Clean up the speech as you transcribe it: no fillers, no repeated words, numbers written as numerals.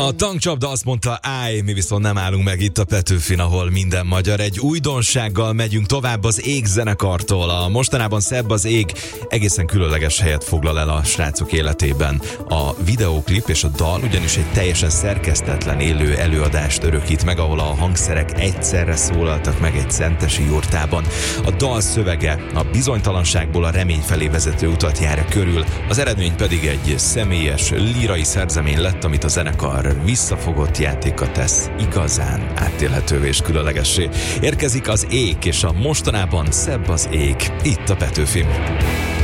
A tankcsapda azt mondta, állj, mi viszont nem állunk meg itt a Petőfin, ahol minden magyar. Egy újdonsággal megyünk tovább az Ég zenekartól. A mostanában szebb az ég egészen különleges helyet foglal el a srácok életében. A videóklip és a dal ugyanis egy teljesen szerkesztetlen élő előadást örökít meg, ahol a hangszerek egyszerre szólaltak meg egy szentesi jurtában. A dal szövege a bizonytalanságból a remény felé vezető utat járja körül, az eredmény pedig egy személyes, lírai szerzemény lett, amit a zenekar visszafogott játéka tesz igazán átélhetővé és különlegessé. Érkezik az Ég, és a mostanában szebb az ég itt a Petőfin.